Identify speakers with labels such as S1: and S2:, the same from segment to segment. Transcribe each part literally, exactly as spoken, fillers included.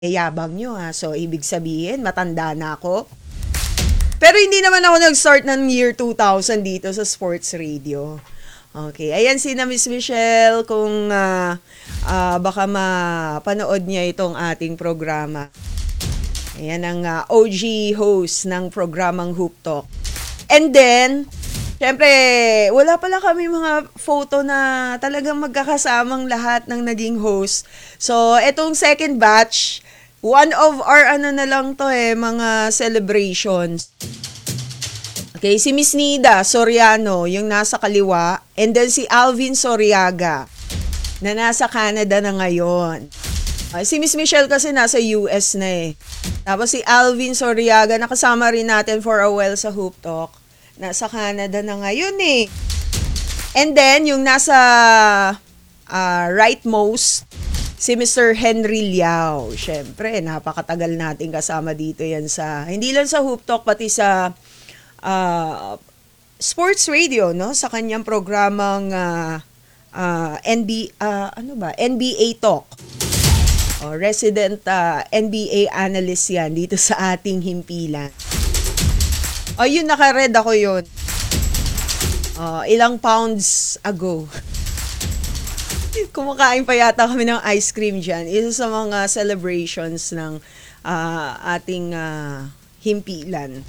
S1: Yabang nyo ha. So, ibig sabihin, matanda na ako. Pero hindi naman ako nag-start ng year two thousand dito sa Sports Radio. Okay. Ayan si na Miss Michelle kung uh, uh, baka mapanood niya itong ating programa. Ayan ang uh, O G host ng programang Hoop Talk. And then, syempre, wala pala kami mga photo na talagang magkakasamang lahat ng naging host. So, etong second batch, one of our ano na lang to eh, mga celebrations. Okay, si Miss Nida Soriano, yung nasa kaliwa. And then si Alvin Soriaga, na nasa Canada na ngayon. Uh, si Miss Michelle kasi nasa U S na eh. Tapos si Alvin Soriaga, nakasama rin natin for a while sa Hoop Talk. Nasa Canada na ngayon eh. And then, yung nasa uh, rightmost, si Mister Henry Liao. Siyempre, napakatagal natin kasama dito yan sa, hindi lang sa Hoop Talk, pati sa uh, Sports Radio, no? Sa kanyang programang uh, uh, N B, uh, ano ba? N B A Talk. O, resident uh, N B A analyst yan dito sa ating himpilan. O, yun, naka-read ako yun. Uh, ilang pounds ago. Kumakain pa yata kami ng ice cream dyan. Isa sa mga celebrations ng uh, ating uh, himpilan.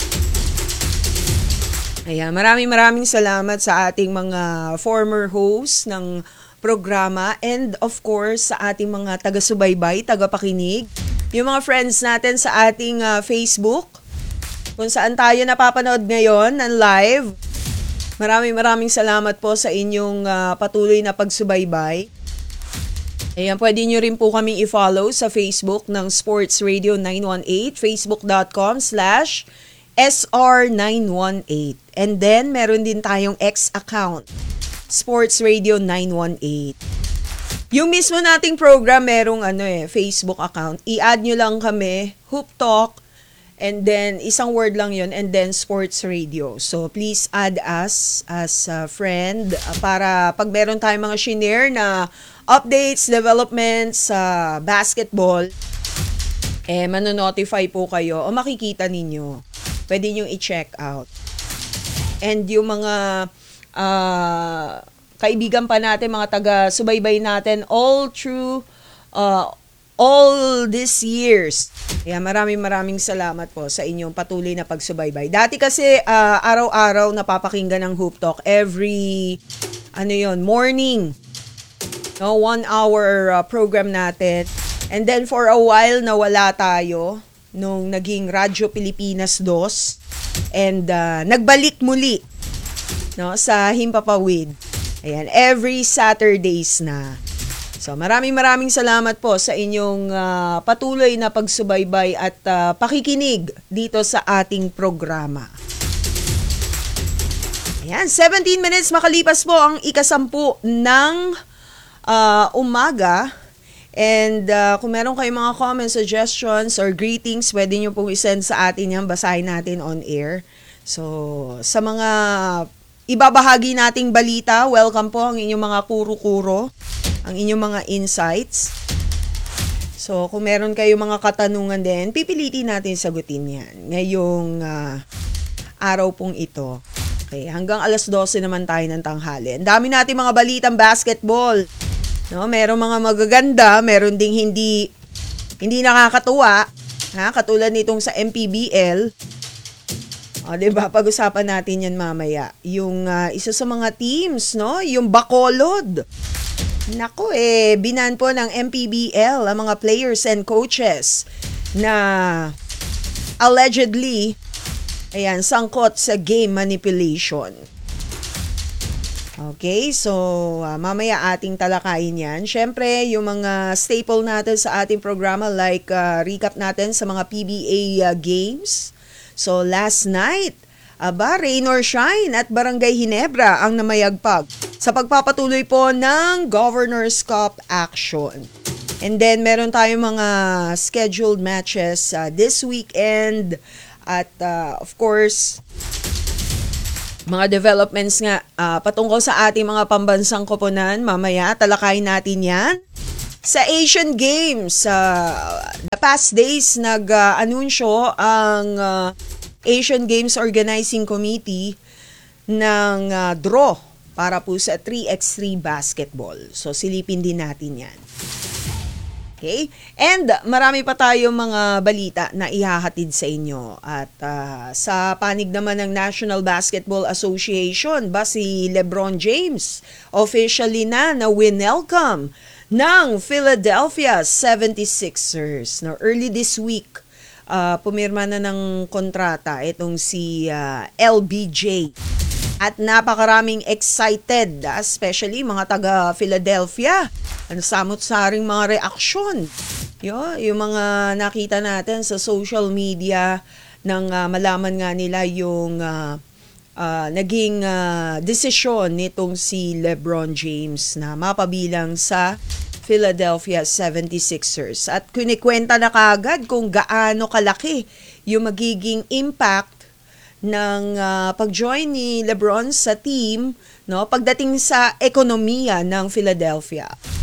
S1: Ayan, maraming maraming salamat sa ating mga former hosts ng programa and of course sa ating mga taga-subaybay, taga-pakinig. Yung mga friends natin sa ating uh, Facebook, kung saan tayo napapanood ngayon ng live. Maraming maraming salamat po sa inyong uh, patuloy na pagsubaybay. Ayan, pwede nyo rin po kami i-follow sa Facebook ng Sports Radio nine one eight, facebook.com slash SR918. And then, meron din tayong X account, Sports Radio nine one eight. Yung mismo nating program, merong ano eh, Facebook account. I-add nyo lang kami, Hoop Talk, and then, isang word lang yun, and then Sports Radio. So, please add us as a friend uh, para pag meron tayong mga shinare na updates, developments sa uh, basketball, eh, manonotify po kayo o makikita ninyo. Pwede nyo i-check out. And yung mga uh, kaibigan pa natin, mga taga-subaybay natin, all through uh, all these years. Kaya maraming maraming salamat po sa inyong patuloy na pagsubaybay. Dati kasi uh, araw-araw napapakinggan ng Hoop Talk every ano yon morning. No, one hour uh, program natin. And then for a while nawala tayo nung naging Radyo Pilipinas two and uh, nagbalik muli no sa Himpapawid. Ayan, every Saturdays na. So, maraming maraming salamat po sa inyong uh, patuloy na pagsubaybay at uh, pakikinig dito sa ating programa. Ayan, seventeen minutes makalipas po ang ikasampu ng uh, umaga. And uh, kung meron kayong mga comments, suggestions, or greetings, pwede nyo pong isend sa atin yan. Basahin natin on air. So, sa mga ibabahagi nating balita, welcome po ang inyong mga kuro-kuro, ang inyong mga insights. So, kung meron kayong mga katanungan din, pipilitin natin sagutin yan ngayong uh, araw pong ito. Okay, hanggang alas dose naman tayo ng tanghali. Ang dami natin mga balitang basketball. No, meron mga magaganda, meron ding hindi hindi nakakatuwa, ha, katulad nitong sa M P B L. O, diba? Pag-usapan natin yan mamaya. Yung uh, isa sa mga teams, no, yung Bacolod. Nako eh, binan po ng M P B L ang mga players and coaches na allegedly ayan, sangkot sa game manipulation. Okay, so uh, mamaya ating talakayin yan. Siyempre, yung mga staple natin sa ating programa like uh, recap natin sa mga P B A uh, games. So last night, aba, rain or shine at Barangay Ginebra ang namayagpag sa pagpapatuloy po ng Governor's Cup action. And then meron tayong mga scheduled matches uh, this weekend at uh, of course, mga developments nga uh, patungkol sa ating mga pambansang koponan. Mamaya, talakayin natin yan. Sa Asian Games, uh, the past days nag-anunsyo ang uh, Asian Games Organizing Committee ng uh, draw para po sa three by three basketball. So silipin din natin yan. Okay? And marami pa tayong mga balita na ihahatid sa inyo. At uh, sa panig naman ng National Basketball Association, ba si LeBron James officially na na winelcome ng Philadelphia seventy-sixers. No, early this week, uh, pumirma na ng kontrata itong si uh, L B J. At napakaraming excited, especially mga taga-Philadelphia. Ano, samot-saring mga reaksyon. Yo, yung mga nakita natin sa social media nang uh, malaman nga nila yung uh, uh, naging uh, desisyon nitong si LeBron James na mapabilang sa Philadelphia seventy-sixers. At kunikwenta na kagad kung gaano kalaki yung magiging impact ng uh, pag-join ni LeBron sa team, no, pagdating sa ekonomiya ng Philadelphia.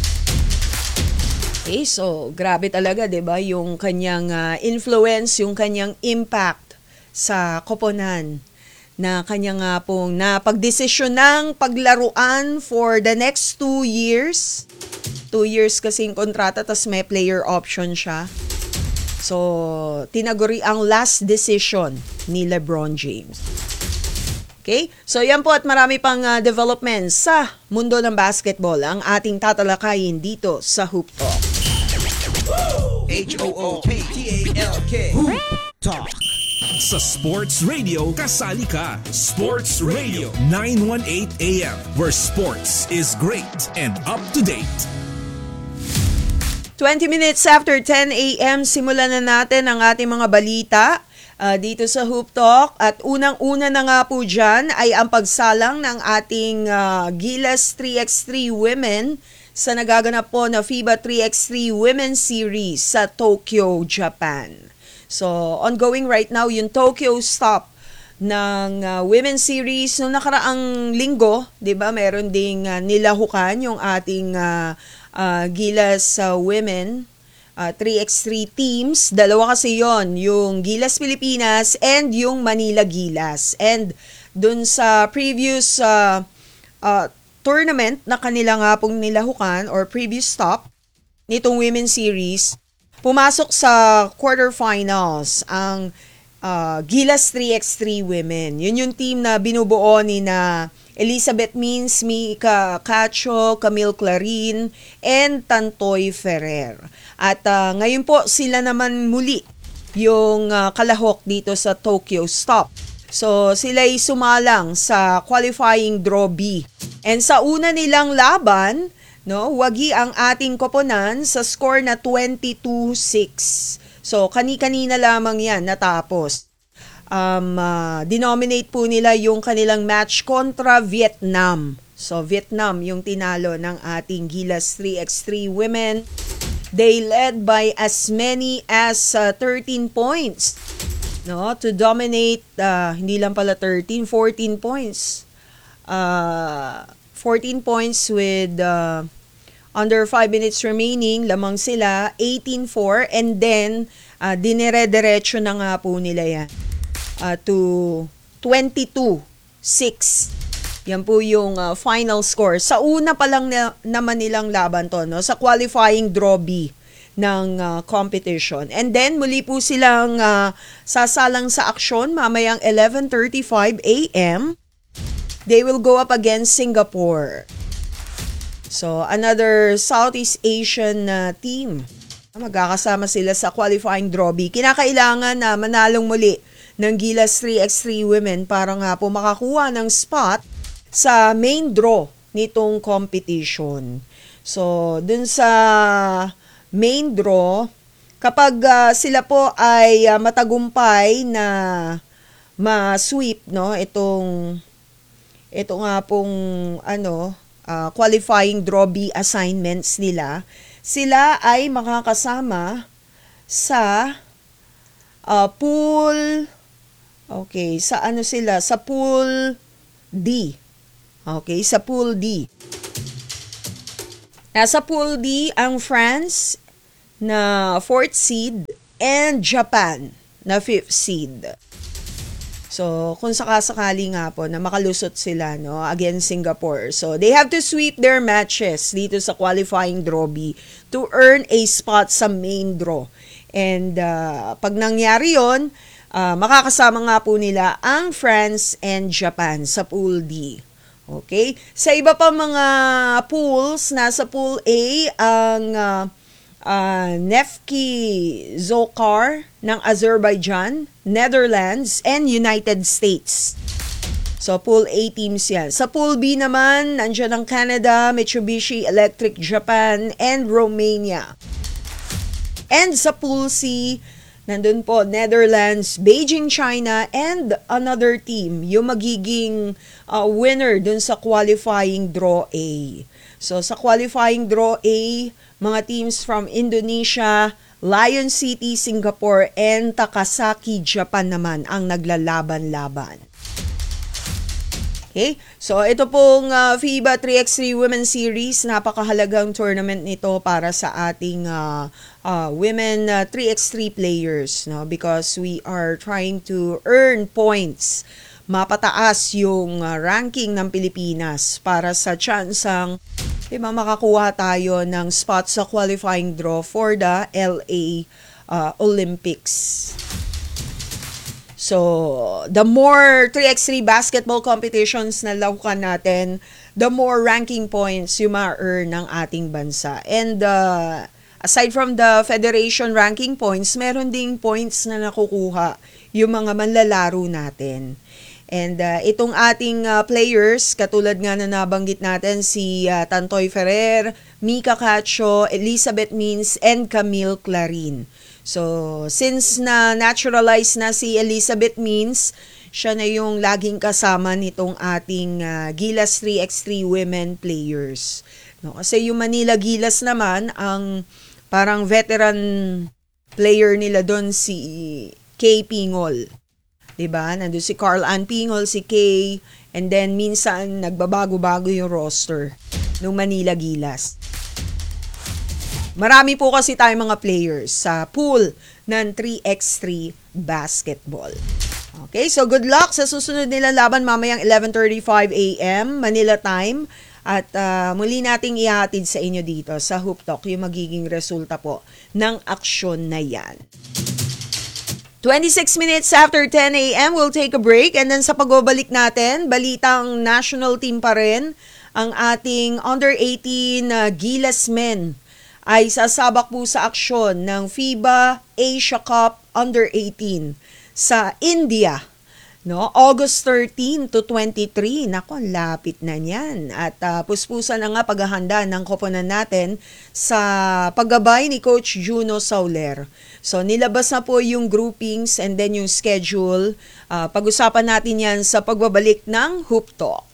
S1: Okay, so grabe talaga, 'di ba, yung kanyang uh, influence, yung kanyang impact sa koponan na kanya nga pong napagdesisyon ng paglaruan for the next two years. Two years kasing kontrata, tas may player option siya. So, tinaguri ang last decision ni LeBron James. Okay? So, yan po at marami pang uh, developments sa mundo ng basketball ang ating tatalakayin dito sa Hoop Talk.
S2: H O O P T A L K Hoop Talk.
S3: Sa Sports Radio, kasali ka. Sports Radio nine eighteen A M, where sports is great and up to date.
S1: twenty minutes after ten A M, simulan na natin ang ating mga balita uh, dito sa Hoop Talk. At unang-una na nga po dyan ay ang pagsalang ng ating uh, Gilas three by three women sa nagaganap po na FIBA three by three Women's Series sa Tokyo, Japan. So, ongoing right now yung Tokyo stop ng uh, Women's Series. Noong nakaraang linggo, di ba, meron ding uh, nilahukan yung ating uh, Uh, Gilas uh, women, uh, three by three teams. Dalawa kasi yon, yung Gilas Pilipinas and yung Manila Gilas. And dun sa previous uh, uh, tournament na kanila nga pong nilahukan or previous stop nitong Women's Series, pumasok sa quarterfinals ang uh, Gilas three by three women. Yun yung team na binubuo ni na Elizabeth Means, Mika Cacho, Camille Clarin, and Tantoy Ferrer. At uh, ngayon po sila naman muli yung uh, kalahok dito sa Tokyo stop. So sila'y sumalang sa qualifying draw B. And sa una nilang laban, no, wagi ang ating koponan sa score na twenty-two six. So kani-kanina lamang yan natapos. Um, uh, denominate po nila yung kanilang match kontra Vietnam. So, Vietnam yung tinalo ng ating Gilas three by three women. They led by as many as uh, thirteen points. No, to dominate, uh, hindi lang pala thirteen, fourteen points. Uh, fourteen points with uh, under five minutes remaining. Lamang sila, eighteen four. And then, uh, dinere-derecho na nga po nila yan. Uh, to twenty-two six. Yan po yung uh, final score. Sa una pa lang na, naman nilang laban to, no? Sa qualifying draw B ng uh, competition. And then muli po silang uh, sasalang sa aksyon mamayang eleven thirty-five A M. They will go up against Singapore. So another Southeast Asian uh, team. Magkakasama sila sa qualifying draw B. Kinakailangan na manalong muli ng Gilas three by three women para nga po makakuha ng spot sa main draw nitong competition. So, dun sa main draw, kapag uh, sila po ay uh, matagumpay na ma-sweep, no, itong ito nga pong ano, uh, qualifying draw B assignments nila, sila ay makakasama sa uh, pool. Okay, sa ano sila? Sa pool D. Okay, sa pool D. Nasa Pool D ang France na fourth seed and Japan na fifth seed. So, kung sakasakali nga po na makalusot sila no, against Singapore. So, they have to sweep their matches dito sa qualifying draw B to earn a spot sa main draw. And uh, pag nangyari yon, uh, makakasama nga po nila ang France and Japan sa Pool D. Okay? Sa iba pa mga pools, nasa Pool A, ang uh, uh, Nefki Zokar ng Azerbaijan, Netherlands, and United States. So, Pool A teams yan. Sa Pool B naman, nandiyan ang Canada, Mitsubishi Electric Japan, and Romania. And sa Pool C, nandun po, Netherlands, Beijing, China, and another team, yung magiging uh, winner dun sa qualifying draw A. So, sa qualifying draw A, mga teams from Indonesia, Lion City, Singapore, and Takasaki, Japan naman ang naglalaban-laban. Okay? So, ito pong uh, FIBA three by three Women's Series. Napakahalagang tournament nito para sa ating uh, uh, women uh, three by three players. No? Because we are trying to earn points. Mapataas yung uh, ranking ng Pilipinas para sa tsansang diba, makakuha tayo ng spot sa qualifying draw for the L A uh, Olympics. So, the more three by three basketball competitions na lakukan natin, the more ranking points yung ma-earn ng ating bansa. And uh, aside from the federation ranking points, meron ding points na nakukuha yung mga manlalaro natin. And uh, itong ating uh, players, katulad nga na nabanggit natin, si uh, Tantoy Ferrer, Mika Cacho, Elizabeth Means, and Camille Clarin. So, since na naturalize na si Elizabeth Means, siya na yung laging kasama nitong ating uh, Gilas three by three women players. No, kasi yung Manila Gilas naman, ang parang veteran player nila doon si Kay Pingol. Diba? Nandun si Carl Ann Pingol, si Kay, and then minsan nagbabago-bago yung roster ng Manila Gilas. Marami po kasi tayong mga players sa pool ng three by three basketball. Okay, so good luck sa susunod nilang laban mamayang eleven thirty-five a.m. Manila time. At uh, muli nating ihatid sa inyo dito sa Hoop Talk yung magiging resulta po ng aksyon na yan. twenty-six minutes after ten a.m. we'll take a break, and then sa pagbabalik natin, balitang national team pa rin, ang ating under eighteen uh, Gilas men ay sasabak po sa aksyon ng FIBA Asia Cup under eighteen sa India. No, August thirteen to twenty-three. Nako, lapit na niyan. At uh, puspusan na nga paghahanda ng koponan natin sa paggabay ni Coach Juno Sauler. So, nilabas na po yung groupings and then yung schedule. Uh, pag-usapan natin yan sa pagbabalik ng Hoop Talk.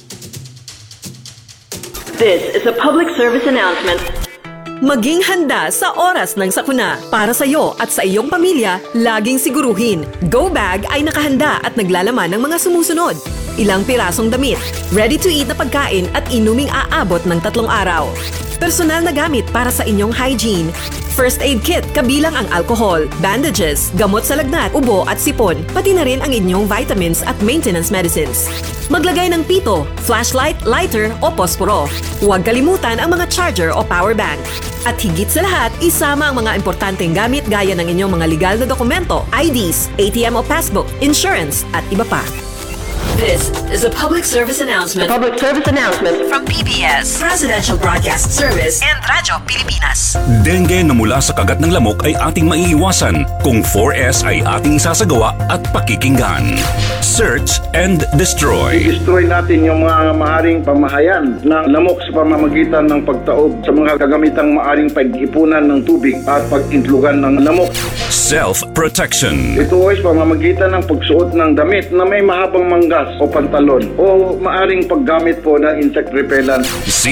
S4: This is a public service announcement.
S5: Maging handa sa oras ng sakuna. Para sa iyo at sa iyong pamilya, laging siguruhin, Go Bag ay nakahanda at naglalaman ng mga sumusunod. Ilang pirasong damit, ready-to-eat na pagkain at inuming aabot ng tatlong araw. Personal na gamit para sa inyong hygiene. First aid kit kabilang ang alcohol, bandages, gamot sa lagnat, ubo at sipon, pati na rin ang inyong vitamins at maintenance medicines. Maglagay ng pito, flashlight, lighter o posporo. Huwag kalimutan ang mga charger o power bank. At higit sa lahat, isama ang mga importanteng gamit gaya ng inyong mga legal na dokumento, I Ds, A T M o passbook, insurance at iba pa.
S4: This is a public service announcement. Public service announcement from P B S, Presidential Broadcast Service, and Radyo Pilipinas.
S3: Dengue na mula sa kagat ng lamok ay ating maiiwasan kung four S ay ating isasagawa at pakikinggan. Search and destroy.
S6: I-destroy natin yung mga maaring pamahayan ng lamok sa pamamagitan ng pagtaob sa mga kagamitang maaring pag-ipunan ng tubig at pag-intlugan ng lamok.
S3: Self-protection.
S6: Ito ay pamamagitan ng pagsuot ng damit na may mahabang manggas o pantalon o maaring paggamit po ng insect repellent.
S3: Seek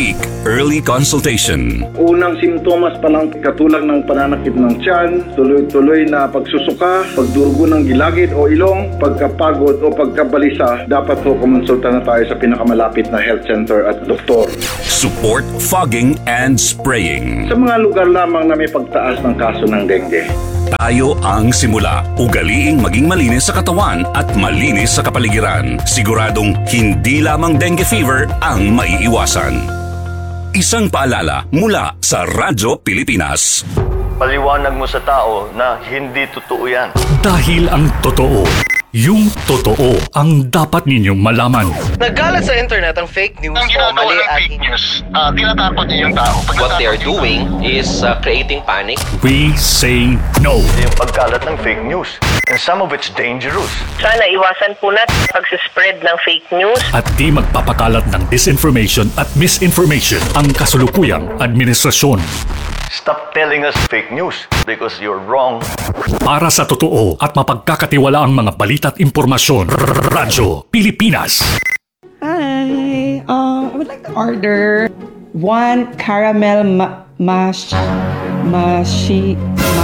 S3: early consultation.
S6: Unang simptomas pa lang katulad ng pananakit ng tiyan, tuloy-tuloy na pagsusuka, pagdurugo ng gilagid o ilong, pagkapagod o pagkabalisa, dapat po kumonsulta na tayo sa pinakamalapit na health center at doktor.
S3: Support fogging and spraying.
S6: Sa mga lugar lamang na may pagtaas ng kaso ng dengue.
S3: Tayo ang simula. Ugaliing maging malinis sa katawan at malinis sa kapaligiran. Siguradong hindi lamang dengue fever ang maiiwasan. Isang paalala mula sa Radyo Pilipinas.
S7: Paliwanag mo sa tao na hindi totoo yan.
S8: Dahil ang totoo, yung totoo ang dapat ninyong malaman.
S9: Nagkalat sa internet ang fake news
S10: ang
S9: o
S10: ginagawa
S9: mali
S10: ng
S9: at
S10: fake news, uh, tinatakot niyo yung tao.
S9: what they are doing is uh, creating panic.
S8: We say no.
S7: Yung pagkalat ng fake news. And some of it's dangerous.
S11: Sana iwasan po natin pag-spread ng fake news.
S8: At di magpapakalat ng disinformation at misinformation ang kasulukuyang administrasyon.
S7: Stop telling us fake news because you're wrong.
S8: Para sa totoo at mapagkakatiwala ang mga balita at impormasyon, Radyo Pilipinas.
S12: Hi, uh, I would like to order one caramel ma- mash, mashi, ma...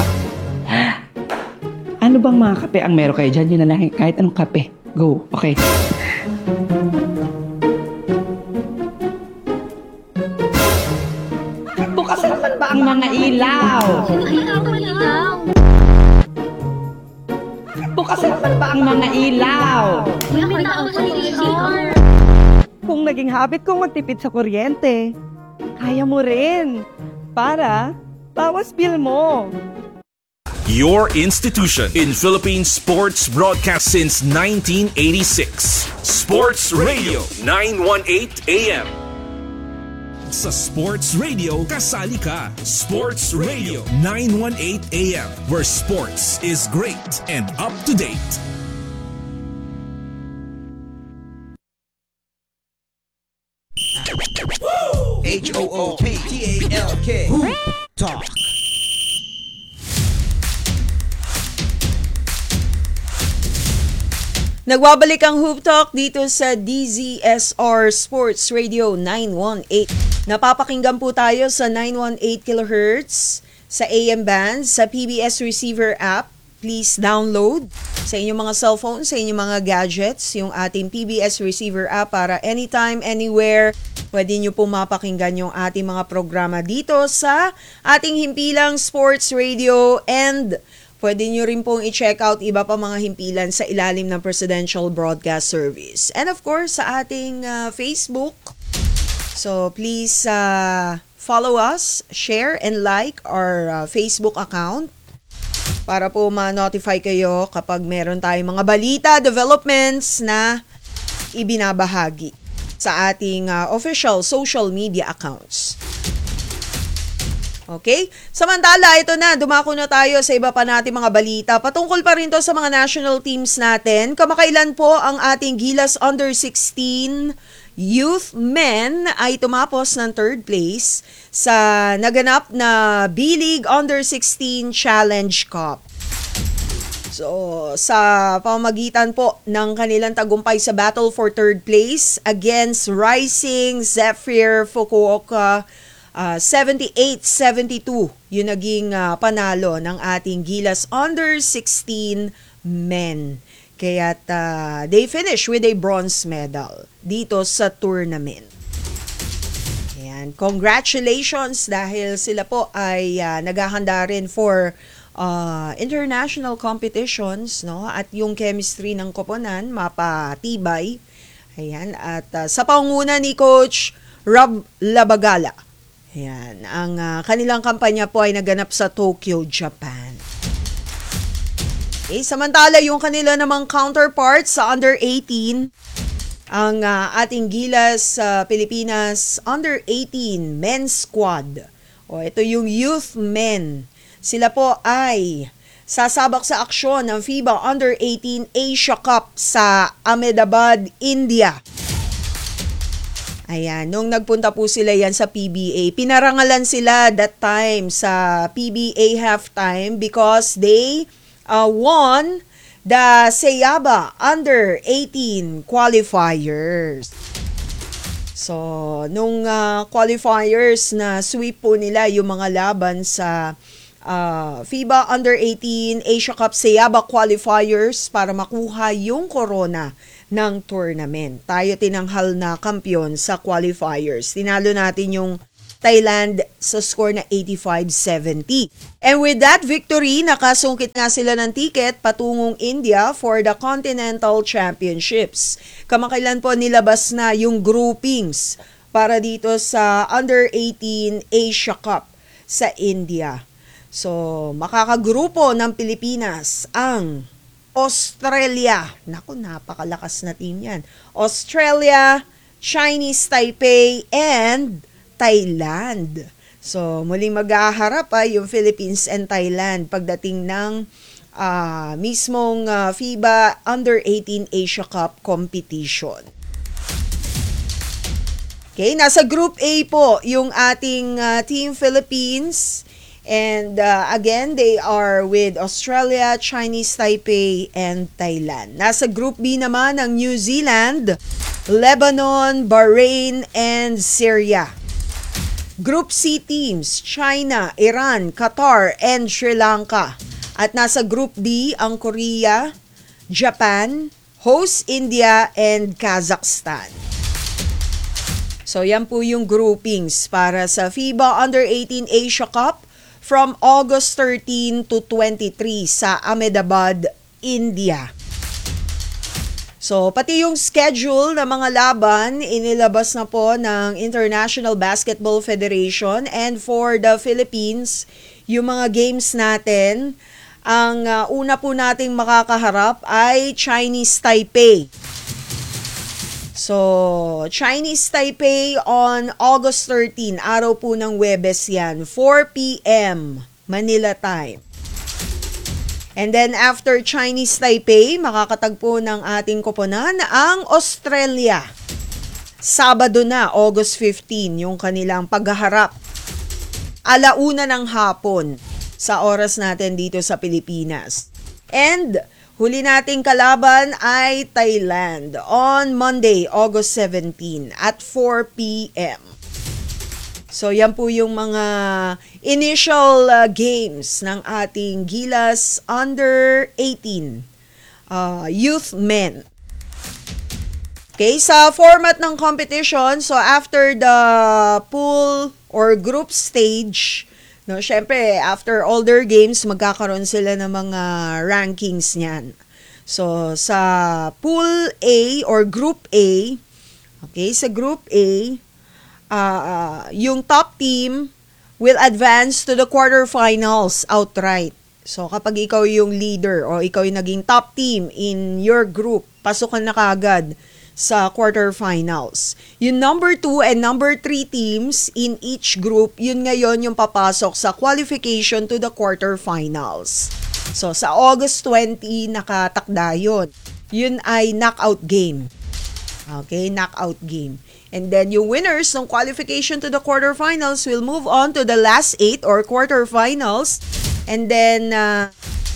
S12: Ano bang mga kape ang meron kayo dyan? Yun na lang, kahit anong kape. Go, okay. Bukas naman ba ang mga ilaw? Bukas naman ba ang mga ilaw? Kung naging habit kong magtipid sa kuryente, kaya mo rin. Para bawas bill mo.
S3: Your institution in Philippine sports broadcast since nineteen eighty-six. Sports Radio nine eighteen A M. Sa Sports Radio, kasali ka. Sports Radio nine eighteen A M, where sports is great and up to date.
S2: H O O K T A L K Talk.
S1: Nagbabalik ang Hoop Talk dito sa D Z S R Sports Radio nine eighteen. Napapakinggan po tayo sa nine eighteen kilohertz sa A M band, sa P B S Receiver app. Please download sa inyong mga cellphone, sa inyong mga gadgets, yung ating P B S Receiver app para anytime, anywhere, pwede nyo po mapakinggan yung ating mga programa dito sa ating himpilang Sports Radio, and pwede nyo rin pong i-check out iba pa mga himpilan sa ilalim ng Presidential Broadcast Service. And of course, sa ating uh, Facebook. So please uh, follow us, share, and like our uh, Facebook account para po ma-notify kayo kapag meron tayong mga balita, developments na ibinabahagi sa ating uh, official social media accounts. Okay? Samantala, ito na, dumako na tayo sa iba pa nating mga balita. Patungkol pa rin to sa mga national teams natin. Kamakailan po ang ating Gilas under sixteen youth men ay tumapos ng third place sa naganap na B-League under sixteen Challenge Cup. So, sa pamamagitan po ng kanilang tagumpay sa battle for third place against Rising Zephyr Fukuoka, Uh, seventy-eight seventy-two yung naging uh, panalo ng ating Gilas under sixteen men. Kaya uh, they finish with a bronze medal dito sa tournament. Ayan, congratulations dahil sila po ay uh, naghahanda rin for uh, international competitions, no? At yung chemistry ng koponan mapatibay. Ayan, at uh, sa pangunguna ni Coach Rob Labagala. Ayan, ang uh, kanilang kampanya po ay naganap sa Tokyo, Japan. Okay, samantala yung kanila namang counterparts sa under eighteen, ang uh, ating Gilas uh, Pilipinas under eighteen men's squad. O ito yung youth men. Sila po ay sasabak sa aksyon ng FIBA under eighteen Asia Cup sa Ahmedabad, India. Ayan, nung nagpunta po sila yan sa P B A, pinarangalan sila that time sa P B A halftime because they uh, won the Seyaba under eighteen qualifiers. So, nung uh, qualifiers na sweep po nila yung mga laban sa uh, FIBA Under eighteen Asia Cup Sayaba qualifiers para makuha yung corona ng tournament. Tayo tinanghal na kampiyon sa qualifiers. Tinalo natin yung Thailand sa score na eighty-five seventy. And with that victory, nakasungkit nga sila ng ticket patungong India for the Continental Championships. Kamakailan po nilabas na yung groupings para dito sa Under eighteen Asia Cup sa India. So, makakagrupo ng Pilipinas ang Australia. Naku, napakalakas na team yan. Australia, Chinese Taipei, and Thailand. So, muling maghaharap ay yung Philippines and Thailand pagdating ng uh, mismong uh, FIBA Under eighteen Asia Cup competition. Okay, nasa Group A po yung ating uh, Team Philippines. And uh, again, they are with Australia, Chinese Taipei, and Thailand. Nasa Group B naman ang New Zealand, Lebanon, Bahrain, and Syria. Group C teams, China, Iran, Qatar, and Sri Lanka. At nasa Group D ang Korea, Japan, host India, and Kazakhstan. So yan po yung groupings para sa FIBA Under eighteen Asia Cup from August thirteen to twenty-three sa Ahmedabad, India. So, pati yung schedule ng mga laban, inilabas na po ng International Basketball Federation, and for the Philippines, yung mga games natin, ang uh, una po nating makakaharap ay Chinese Taipei. So, Chinese Taipei on August thirteen, araw po ng Huwebes yan, four p.m. Manila time. And then after Chinese Taipei, makakatagpo ng ating koponan ang Australia. Sabado na, August fifteen, yung kanilang paghaharap. Alauna ng hapon sa oras natin dito sa Pilipinas. And huli nating kalaban ay Thailand on Monday, August seventeen at four p.m. So yan po yung mga initial uh, games ng ating Gilas Under eighteen uh, Youth Men. Okay, sa format ng competition, so after the pool or group stage, no, syempre after all their games, magkakaroon sila ng mga rankings niyan. So sa pool A or group A, okay, sa group A, Uh, uh, yung top team will advance to the quarterfinals outright. So, kapag ikaw yung leader o ikaw yung naging top team in your group, pasok ka na kaagad sa quarterfinals. Yung number two and number three teams in each group, yun ngayon yung papasok sa qualification to the quarterfinals. So, sa August twenty, nakatakda yun. Yun ay knockout game. Okay, knockout game. And then yung winners ng qualification to the quarterfinals will move on to the last eight or quarterfinals. And then, uh,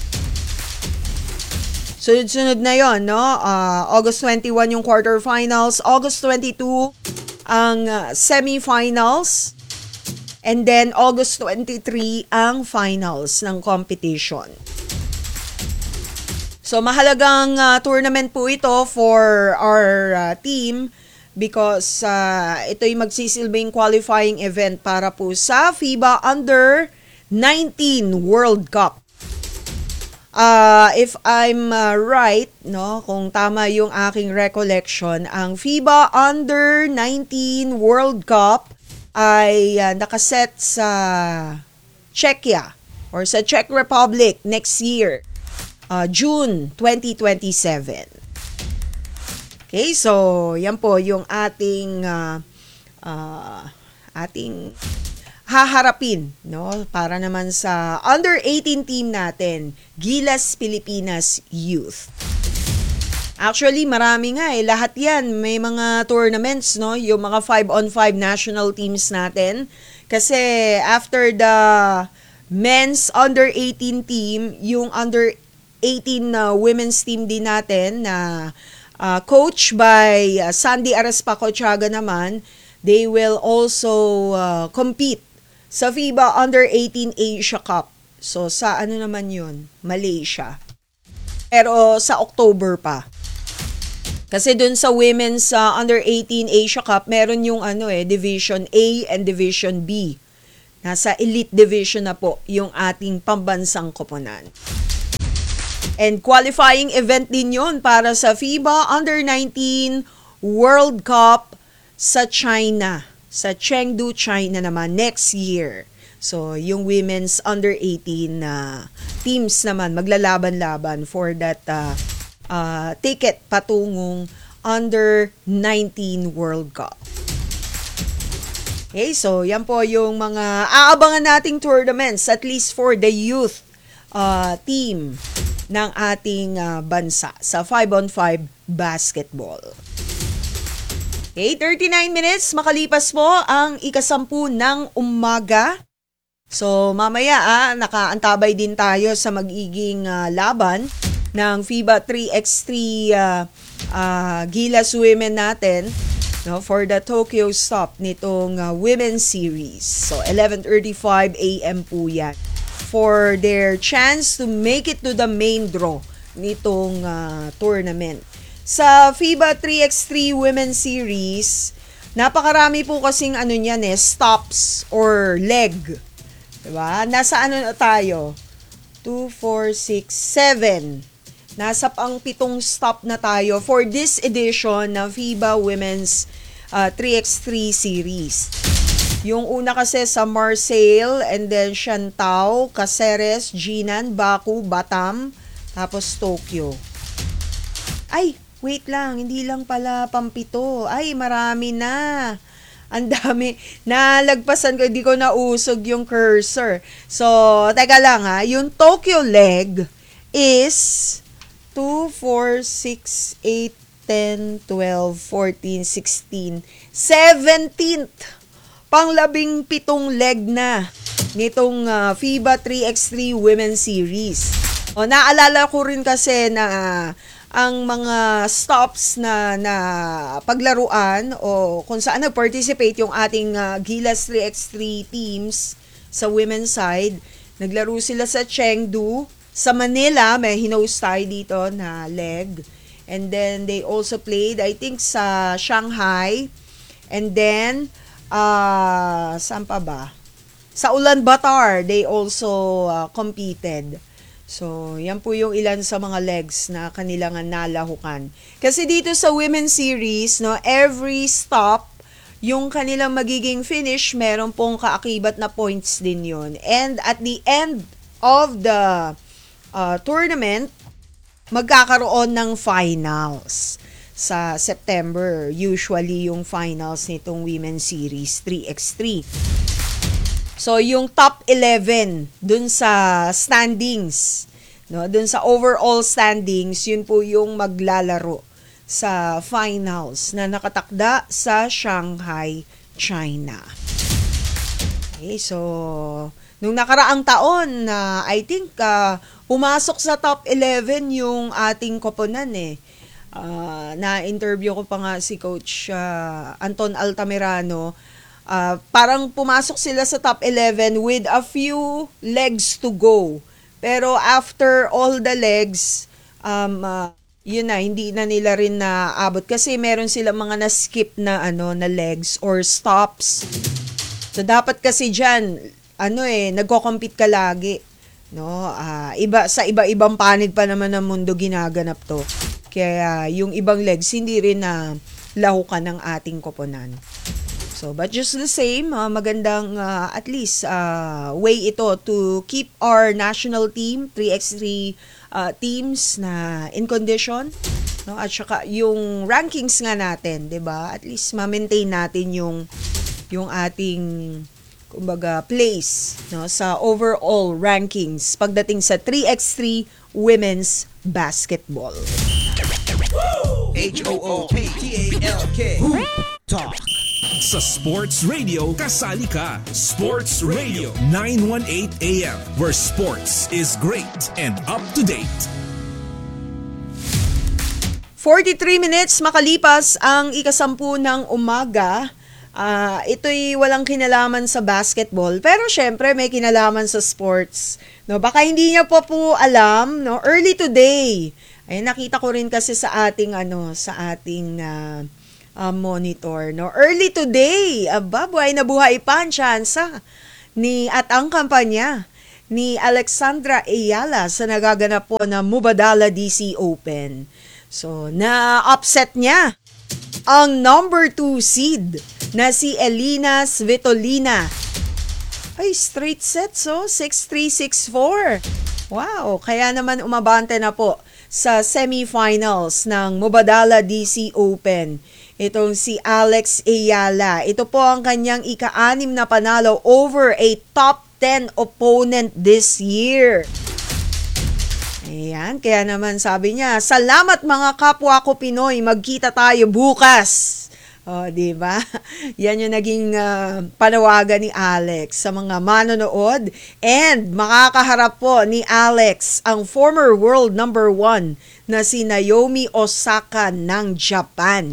S1: sunod-sunod na yon, no? Uh, August twenty-one yung quarterfinals. August twenty-two ang uh, semifinals. And then, August twenty-three ang finals ng competition. So, mahalagang uh, tournament po ito for our uh, team because uh, ito'y magsisilbing qualifying event para po sa FIBA Under nineteen World Cup. Uh, if I'm uh, right, no, kung tama yung aking recollection, ang FIBA Under nineteen World Cup ay uh, nakaset sa Czechia or sa Czech Republic next year, uh, June twenty twenty-seven. Okay, so yan po yung ating uh, uh, ating haharapin, no, para naman sa under eighteen team natin, Gilas Pilipinas Youth. Actually, marami nga eh, lahat yan, may mga tournaments, no, yung mga five on five national teams natin. Kasi after the men's under eighteen team, yung under eighteen uh, women's team din natin na uh, coached by uh, Sandy Arespacochaga naman, they will also uh, compete sa FIBA Under eighteen Asia Cup. So sa ano naman yun? Malaysia. Pero sa October pa. Kasi dun sa women's uh, Under eighteen Asia Cup, meron yung ano eh, Division A and Division B. Nasa Elite Division na po yung ating pambansang koponan. And qualifying event din yun para sa FIBA Under nineteen World Cup sa China. Sa Chengdu, China naman next year. So, yung women's under eighteen uh, teams naman maglalaban-laban for that uh, uh, ticket patungong Under nineteen World Cup. Okay, so yan po yung mga aabangan nating tournaments at least for the youth uh, team ng ating uh, bansa sa five on five basketball. Okay, thirty-nine minutes makalipas po ang ikasampu ng umaga. So mamaya ah, nakaantabay din tayo sa magiging uh, laban ng FIBA three by three uh, uh, Gilas Women natin, no, for the Tokyo stop nitong uh, Women's Series. So eleven thirty-five a.m. po yan for their chance to make it to the main draw nitong uh, tournament. Sa FIBA three by three Women's Series, napakarami po kasing ano niyan eh, stops or leg. Diba? Nasa ano na tayo? two, four, six, seven. Nasa pang pitong stop na tayo for this edition ng FIBA Women's uh, three by three Series. Yung una kasi sa Marseille, and then Shantou, Caceres, Jinan, Baku, Batam, tapos Tokyo. Ay, wait lang, hindi lang pala pampito. Ay, marami na. Ang dami. Nalagpasan ko, hindi ko nausog yung cursor. So, teka lang ha, yung Tokyo leg is two, four, six, eight, ten, twelve, fourteen, sixteen, seventeenth. Panglabing pitong leg na nitong uh, FIBA three by three Women's Series. O, naalala ko rin kasi na uh, ang mga stops na, na paglaruan o kung saan nag-participate yung ating uh, Gilas three by three teams sa women's side. Naglaro sila sa Chengdu. Sa Manila, may hinost tayo dito na leg. And then, they also played, I think, sa Shanghai. And then, uh, saan pa ba? Sa Ulaanbaatar, they also uh, competed. So, yan po yung ilan sa mga legs na kanilang nalahukan. Kasi dito sa Women's Series, no, every stop, yung kanilang magiging finish, meron pong kaakibat na points din yun. And at the end of the uh, tournament, magkakaroon ng finals sa September. Usually yung finals nitong Women's Series three by three. So yung top eleven dun sa standings, no, dun sa overall standings, yun po yung maglalaro sa finals na nakatakda sa Shanghai, China. Okay, so nung nakaraang taon na uh, I think uh, pumasok sa top eleven yung ating koponan eh. Uh, na-interview ko pa nga si Coach uh, Anton Altamirano. Uh, parang pumasok sila sa top eleven with a few legs to go. Pero after all the legs, um, uh, yun na, hindi na nila rin naabot. Kasi meron silang mga na-skip na, ano, na legs or stops. So dapat kasi dyan, ano eh, nagko-compete ka lagi. No? Uh, iba, sa iba-ibang panig pa naman ng mundo ginaganap to. Kaya yung ibang legs, hindi rin na lahukan ng ating koponan. So, but just the same, uh, magandang uh, at least uh, way ito to keep our national team, three by three uh, teams na in condition. No? At saka yung rankings nga natin, 'di ba? At least ma-maintain natin yung yung ating kumbaga place, no, sa overall rankings pagdating sa three by three women's basketball.
S2: H O O P T A L K Talk.
S3: Sa Sports Radio, kasali ka. Sports Radio nine eighteen A M, where sports is great and up to date.
S1: forty-three minutes makalipas ang ikasampu ng umaga. Uh, ito'y walang kinalaman sa basketball, pero syempre may kinalaman sa sports. No, baka hindi niya pa po alam, no, early today. Ay nakita ko rin kasi sa ating ano, sa ating uh, uh, monitor, no. Early today, aba, buhay na buhay pa ang tsansa ni at ang kampanya ni Alexandra Ayala sa nagaganap po na Mubadala D C Open. So, na-upset niya ang number two seed na si Elina Svitolina. Ay, straight sets, oh. six three, six four. Wow, kaya naman umabante na po sa semifinals ng Mubadala D C Open. Itong si Alex Ayala. Ito po ang kanyang ika-anim na panalo over a top ten opponent this year. Ayan, kaya naman sabi niya, salamat mga kapwa ko Pinoy, magkita tayo bukas. O, oh, di ba? Yan yung naging uh, panawagan ni Alex sa mga manonood. And makakaharap po ni Alex ang former world number one na si Naomi Osaka ng Japan.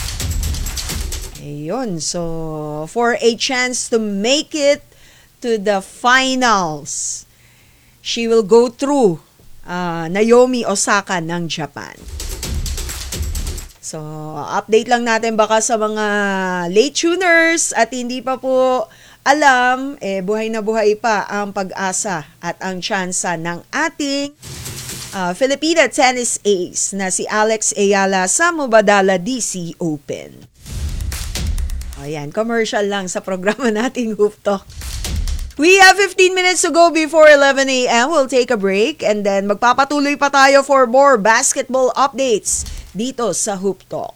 S1: Ayun, so for a chance to make it to the finals, she will go through uh, Naomi Osaka ng Japan. So, update lang natin baka sa mga late tuners at hindi pa po alam, eh, buhay na buhay pa ang pag-asa at ang tsansa ng ating uh, Filipina tennis ace na si Alex Ayala sa Mubadala D C Open. Ayan, commercial lang sa programa nating Hoop Talk. We have fifteen minutes to go before eleven a.m. We'll take a break and then magpapatuloy pa tayo for more basketball updates dito sa Hoop Talk.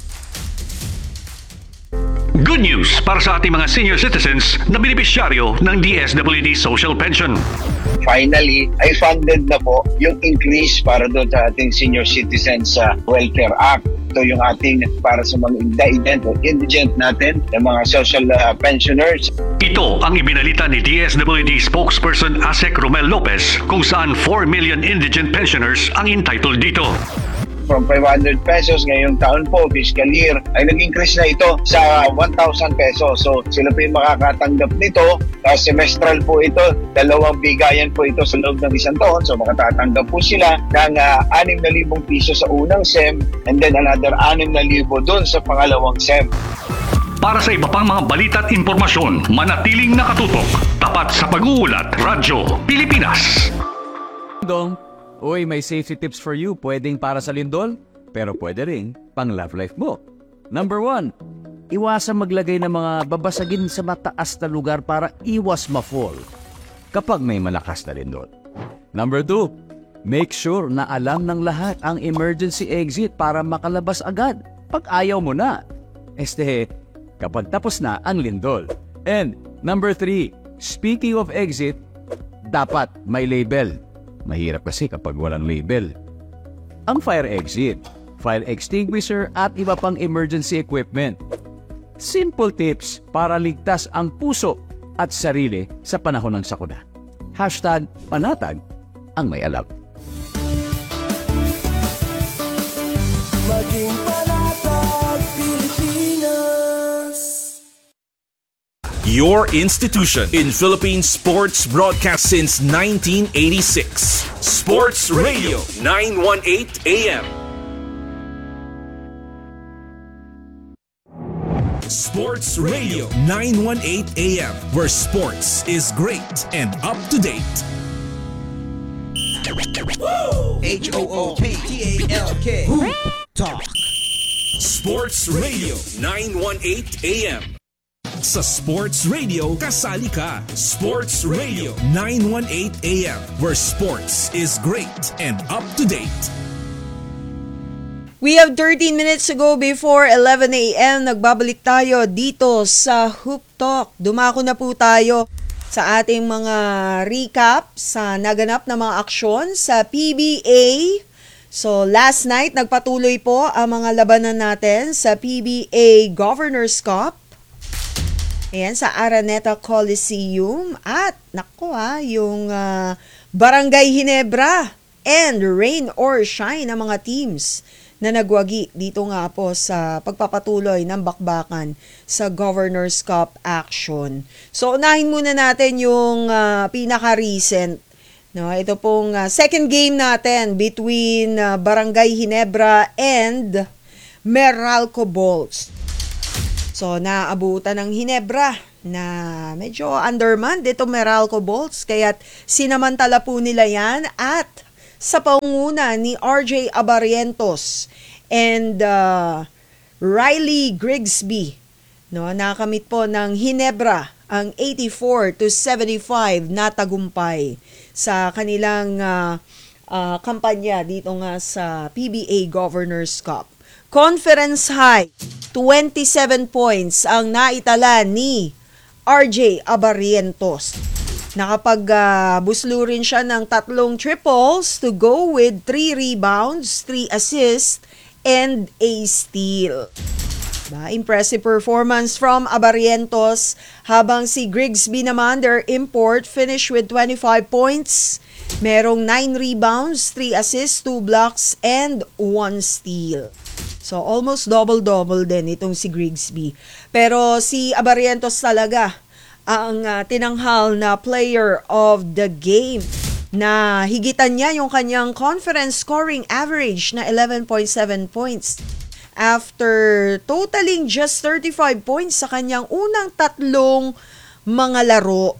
S8: Good news para sa ating mga senior citizens na benepisyaryo ng D S W D Social Pension.
S13: Finally, ay funded na po yung increase para doon sa ating Senior Citizens uh, Welfare Act. Ito yung ating para sa mga indigent o indigent natin, ng mga social uh, pensioners.
S8: Ito ang ibinalita ni D S W D spokesperson Asek Romel Lopez kung saan four million indigent pensioners ang entitled dito.
S13: From five hundred pesos ngayong taon po, fiscal year, ay nag-increase na ito sa one thousand pesos. So sila po yung makakatanggap nito. Uh, semestral po ito, dalawang bigayan po ito sa loob ng isang taon. So makatatanggap po sila ng uh, six thousand piso sa unang S E M and then another six thousand doon sa pangalawang S E M.
S8: Para sa iba pang mga balita at impormasyon, manatiling nakatutok. Tapat sa pag-uulat, Radyo Pilipinas.
S14: Dong. Uy, may safety tips for you. Pwedeng para sa lindol, pero pwede rin pang love life mo. Number one, iwasan maglagay ng mga babasagin sa mataas na lugar para iwas ma-fall kapag may malakas na lindol. Number two, make sure na alam ng lahat ang emergency exit para makalabas agad pag ayaw mo na. Este, kapag tapos na ang lindol. And number three, speaking of exit, dapat may label. Mahirap kasi kapag walang label. Ang fire exit, fire extinguisher at iba pang emergency equipment. Simple tips para ligtas ang puso at sarili sa panahon ng sakuna. Hashtag panatag ang may alam.
S2: Maging panatag Pilipinas.
S3: Your institution in Philippine sports broadcast since nineteen eighty-six. Sports Radio nine eighteen A M. Sports Radio nine eighteen A M, where sports is great and up to date.
S2: H O O P T A L K Hoop Talk.
S3: Sports Radio nine eighteen A M. Sa Sports Radio, kasali ka. Sports Radio nine eighteen A M, where sports is great and up to date.
S1: We have thirteen minutes to go before eleven a m. Nagbabalik tayo dito sa Hoop Talk. Dumako na po tayo sa ating mga recap sa naganap na mga aksyon sa P B A. So last night, nagpatuloy po ang mga labanan natin sa P B A Governor's Cup. Ayan, sa Araneta Coliseum. At, naku ha, yung uh, Barangay Ginebra and Rain or Shine na mga teams na nagwagi dito nga po sa pagpapatuloy ng bakbakan sa Governor's Cup action. So unahin muna natin yung uh, pinaka-recent. No, ito pong uh, second game natin between uh, Barangay Ginebra and Meralco Bolts. So naabutan ng Ginebra na medyo undermanned ito Meralco Bolts, kaya't sinamantala po nila yan at sa pangunguna ni R J Abarientos and uh, Riley Grigsby, no, nakamit po ng Ginebra ang eighty-four to seventy-five na tagumpay sa kanilang uh, uh, kampanya dito nga sa P B A Governor's Cup. Conference high, twenty-seven points ang naitala ni R J Abarientos. Nakapag-buslo uh, rin siya ng tatlong triples to go with three rebounds, three assists, and a steal. Ba, impressive performance from Abarientos, habang si Grigsby naman, their import, finished with twenty-five points. Merong nine rebounds, three assists, two blocks, and one steal. So almost double-double din itong si Grigsby. Pero si Abarientos talaga ang uh, tinanghal na player of the game, na higitan niya yung kanyang conference scoring average na eleven point seven points after totaling just thirty-five points sa kanyang unang tatlong mga laro.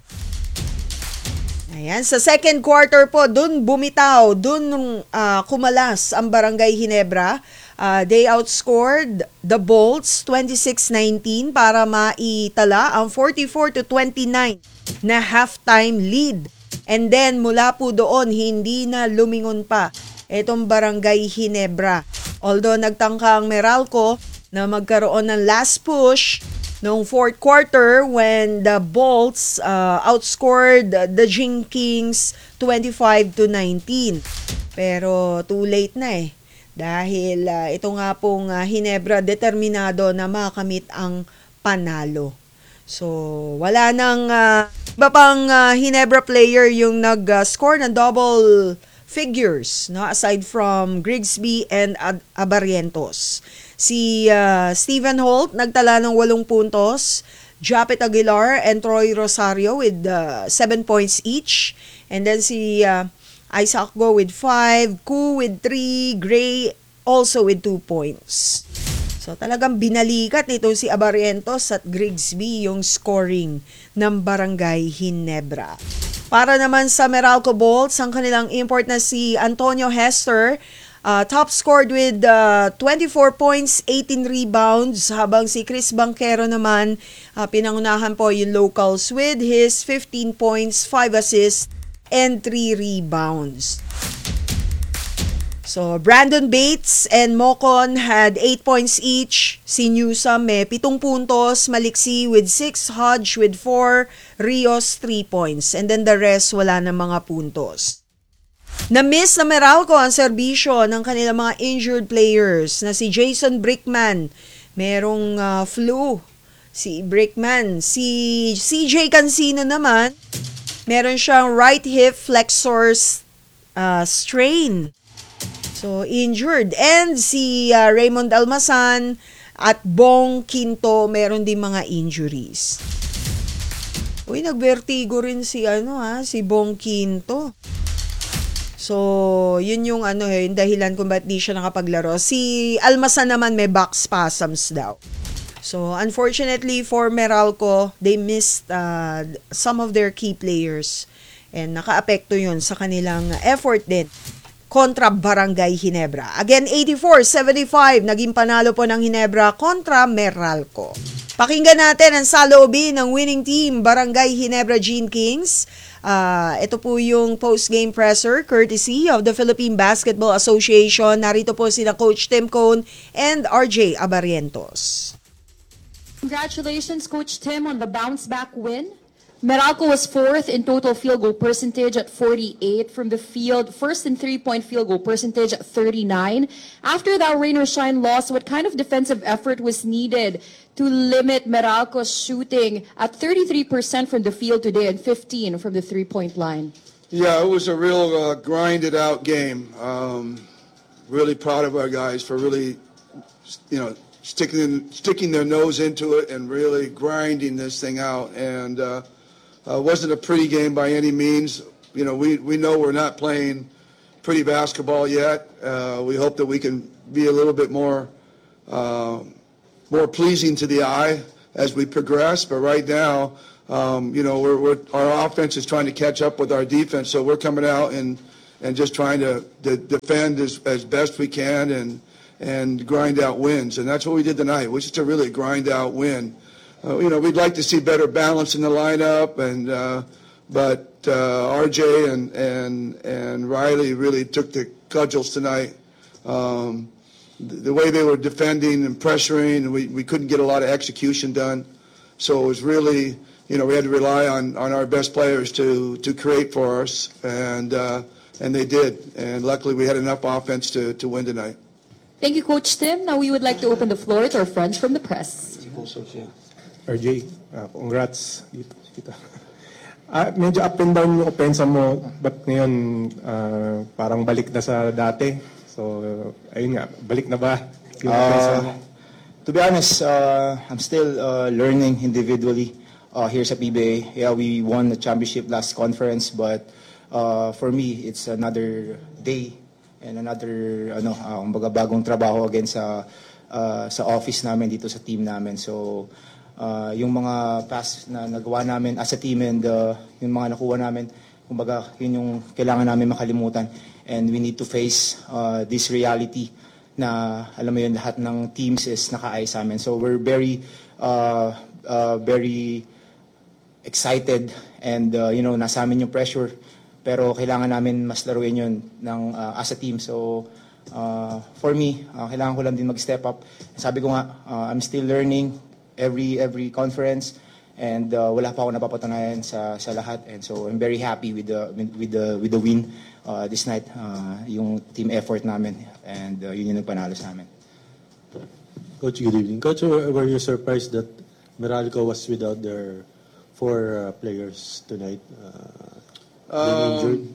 S1: Ayan, sa second quarter po, dun bumitaw, dun uh, kumalas ang Barangay Ginebra. Uh, they outscored the Bolts twenty-six nineteen para maitala ang forty-four to twenty-nine na halftime lead. And then mula po doon, hindi na lumingon pa itong Barangay Ginebra. Although nagtangka ang Meralco na magkaroon ng last push noong fourth quarter when the Bolts uh, outscored the Jing Kings twenty-five to nineteen. Pero too late na eh. Dahil uh, ito nga pong uh, Ginebra determinado na makamit ang panalo. So wala nang uh, iba pang uh, Ginebra player yung nag-score uh, ng double figures, no, aside from Grigsby and Ad- Abarientos. Si uh, Stephen Holt nagtala ng walong puntos, Japet Aguilar and Troy Rosario with uh, seven points each, and then si uh, Isaac Go with five, Ku with three, Gray also with two points. So talagang binalikat nito si Abarientos at Grigsby yung scoring ng Barangay Ginebra. Para naman sa Meralco Bolts, ang kanilang import na si Antonio Hester, uh, top scored with uh, twenty-four points, eighteen rebounds, habang si Chris Banquero naman, uh, pinangunahan po yung locals with his fifteen points, five assists, and three rebounds. So, Brandon Bates and Mocon had eight points each. Si Newsome may pitong puntos, Maliksi with six, Hodge with four, Rios three points. And then the rest, wala na mga puntos. Na-miss na Meralco ang serbisyo ng kanilang mga injured players na si Jason Brickman. Merong uh, flu. Si Brickman. Si C J Cancino naman, meron siyang right hip flexor uh, strain. So, injured. And si uh, Raymond Almasan at Bong Quinto, meron din mga injuries. Uy, nagvertigo rin si, ano, ha, si Bong Quinto. So, yun yung, ano, yung dahilan kung ba't di siya nakapaglaro. Si Almasan naman may back spasms daw. So, unfortunately for Meralco, they missed uh, some of their key players. And naka-apekto yun sa kanilang effort din kontra Barangay Ginebra. Again, eighty-four seventy-five, naging panalo po ng Ginebra kontra Meralco. Pakinggan natin ang saloobin ng winning team, Barangay Ginebra Gene Kings. Uh, ito po yung post-game presser courtesy of the Philippine Basketball Association. Narito po sina Coach Tim Cone and R J Abarientos.
S15: Congratulations, Coach Tim, on the bounce-back win. Meralco was fourth in total field goal percentage at forty-eight from the field, first in three-point field goal percentage at thirty-nine. After that rain or shine loss, what kind of defensive effort was needed to limit Meralco's shooting at thirty-three percent from the field today and fifteen from the three-point line?
S16: Yeah, it was a real uh, grinded-out game. Um, really proud of our guys for really, you know, sticking sticking their nose into it and really grinding this thing out. And uh, uh, wasn't a pretty game by any means. You know, we, we know we're not playing pretty basketball yet. Uh, we hope that we can be a little bit more uh, more pleasing to the eye as we progress. But right now, um, you know, we're, we're, our offense is trying to catch up with our defense. So we're coming out and, and just trying to, to defend as, as best we can and and grind out wins. And that's what we did tonight, which is to really grind out win. Uh, you know, we'd like to see better balance in the lineup, and uh, but uh, R J and, and, and Riley really took the cudgels tonight. Um, the, the way they were defending and pressuring, we, we couldn't get a lot of execution done. So it was really, you know, we had to rely on, on our best players to, to create for us, and, uh, and they did. And luckily we had enough offense to, to win tonight.
S15: Thank you, Coach Tim. Now we would like to open the floor to our friends from the press.
S17: R J, uh, congrats dito. dito. Uh, medyo up and down yung opensa mo, but ngayon uh, parang balik na sa dati. So, uh, ayun nga, balik na ba yung opensa mo?
S18: Uh, to be honest, uh, I'm still uh, learning individually uh, here sa P B A. Yeah, we won the championship last conference, but uh, for me, it's another day and another ano uh, kumbaga bagong trabaho again sa uh, sa office namin dito sa team namin. So uh, yung mga pass na nagawa namin as a team and uh, yung mga nakuha namin, kumbaga yun yung kailangan namin makalimutan, and we need to face uh, this reality na alam mo yun, lahat ng teams is naka-eye sa amin. So we're very uh, uh, very excited, and uh, you know, nasa amin yung pressure. Pero kailangan namin mas laruin yun ng, uh, as a team. So, uh, for me, uh, kailangan ko lang din mag-step up. Sabi ko nga, uh, I'm still learning every every conference, and uh, wala pa ako napapatunayan sa sa lahat. And so, I'm very happy with the with the with the win uh, this night. Uh, yung team effort namin, and uh, yun yung nagpanalo sa amin.
S19: Coach, good evening. Coach, were you surprised that Meralco was without their four uh, players tonight? Uh,
S16: Um,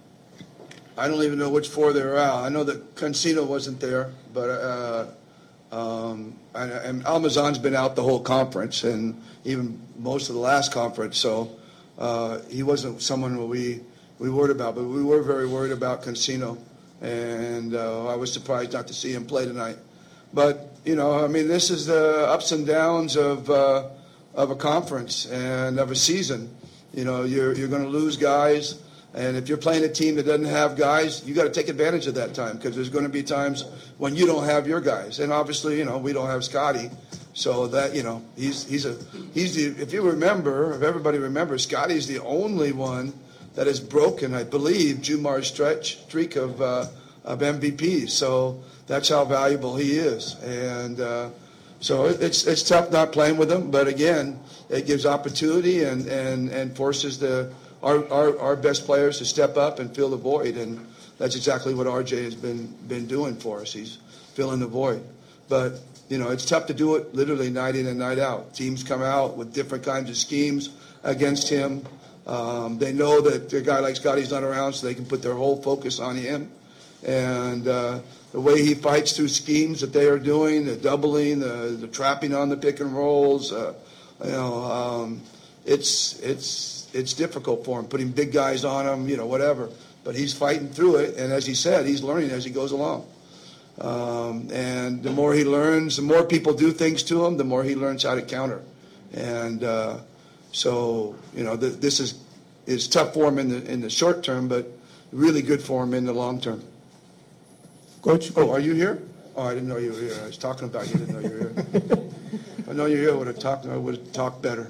S16: I don't even know which four they were out. I know that Cancino wasn't there, but uh, um, and, and Almazan's been out the whole conference and even most of the last conference. So uh, he wasn't someone we we worried about, but we were very worried about Cancino, and uh, I was surprised not to see him play tonight. But you know, I mean, this is the ups and downs of uh, of a conference and of a season. You know, you're you're going to lose guys, and if you're playing a team that doesn't have guys, you got to take advantage of that time, because there's going to be times when you don't have your guys. And obviously, you know, we don't have Scotty, so that, you know, he's he's a he's the, if you remember, if everybody remembers, Scotty's the only one that has broken, I believe, Jumar's stretch streak of uh, of M V Ps. So that's how valuable he is, and uh, so it's it's tough not playing with him, but again, it gives opportunity and, and, and forces the our, our, our best players to step up and fill the void, and that's exactly what R J has been been doing for us. He's filling the void. But you know, it's tough to do it literally night in and night out. Teams come out with different kinds of schemes against him. Um, they know that a guy like Scotty's not around, so they can put their whole focus on him. And uh, the way he fights through schemes that they are doing, the doubling, the, the trapping on the pick and rolls. Uh, You know, um, it's it's it's difficult for him, putting big guys on him, you know, whatever. But he's fighting through it, and as he said, he's learning as he goes along. Um, and the more he learns, the more people do things to him, the more he learns how to counter. And uh, so, you know, th- this is is tough for him in the in the short term, but really good for him in the long term.
S17: Coach,
S16: oh, are you here? Oh, I didn't know you were here. I was talking about you. Didn't know you were here. I know you're here. I would have talked. I would have talked better.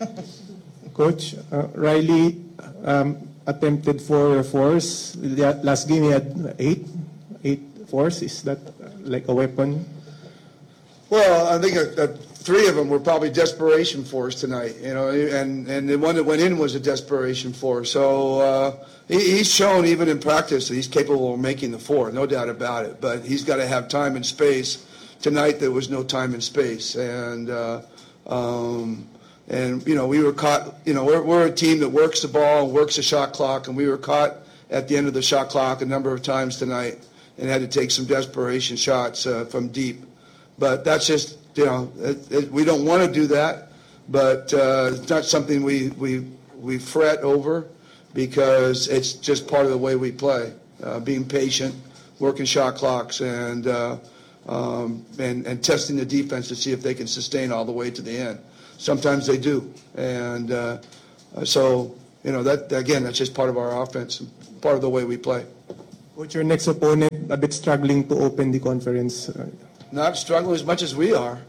S17: Coach, uh, Riley um, attempted four fours. Last game he had eight, eight fours. Is that like a weapon?
S16: Well, I think uh, uh, three of them were probably desperation fours tonight. You know, and and the one that went in was a desperation four. So uh, he, he's shown even in practice that he's capable of making the four, no doubt about it. But he's got to have time and space. Tonight there was no time and space, and uh, um, and you know, we were caught. You know, we're we're a team that works the ball, works the shot clock, and we were caught at the end of the shot clock a number of times tonight. and had to take some desperation shots uh, from deep. But that's just, you know, it, it, we don't want to do that, but uh, it's not something we, we, we fret over because it's just part of the way we play, uh, being patient, working shot clocks, and, uh, um, and, and testing the defense to see if they can sustain all the way to the end. Sometimes they do. And uh, so, you know, that again, that's just part of our offense, part of the way we play.
S17: What's your next opponent a bit struggling to open the conference?
S16: Not struggling as much as we are.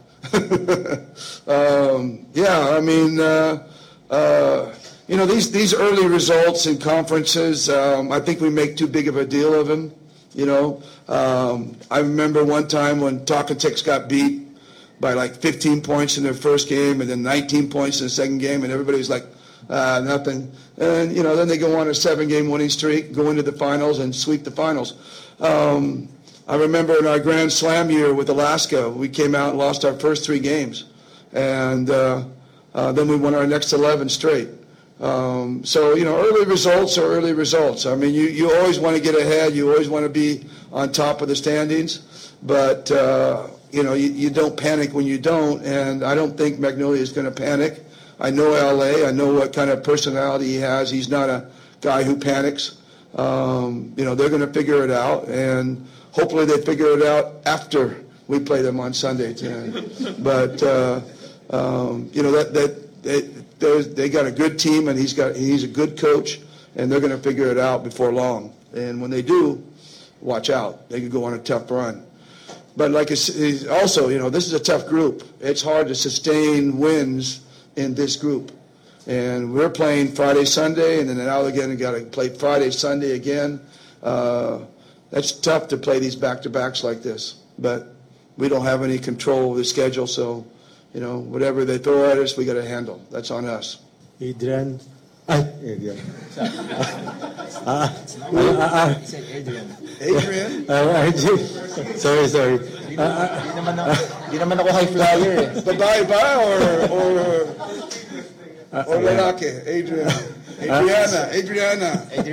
S16: um, yeah, I mean, uh, uh, you know, these, these early results in conferences, um, I think we make too big of a deal of them. You know, um, I remember one time when Talkatex got beat by like fifteen points in their first game and then nineteen points in the second game, and everybody was like, uh, nothing. And, you know, then they go on a seven-game winning streak, go into the finals and sweep the finals. Um, I remember in our Grand Slam year with Alaska, we came out and lost our first three games. And uh, uh, then we won our next eleven straight. Um, so, you know, early results are early results. I mean, you, you always want to get ahead. You always want to be on top of the standings. But, uh, you know, you, you don't panic when you don't. And I don't think Magnolia is going to panic. I know L A. I know what kind of personality he has. He's not a guy who panics. Um, you know, they're going to figure it out. And hopefully they figure it out after we play them on Sunday. But, uh, um, you know, that, that, that they got a good team, and he's got he's a good coach, and they're going to figure it out before long. And when they do, watch out. They could go on a tough run. But like it's, it's also, you know, this is a tough group. It's hard to sustain wins in this group. And we're playing Friday, Sunday, and then now again, we got to play Friday, Sunday again. Uh, that's tough to play these back-to-backs like this. But we don't have any control of the schedule, so, you know, whatever they throw at us, we got to handle. That's on us.
S19: Adrian. Ay, Adrian. Ah,
S18: ah, He said Adrian.
S16: Adrian?
S19: Ah, R J. Sorry, sorry.
S18: Di naman ako, di naman ako high flyer eh.
S16: Babae ba or or or lalaki? Adrian. Adriana, Adriana.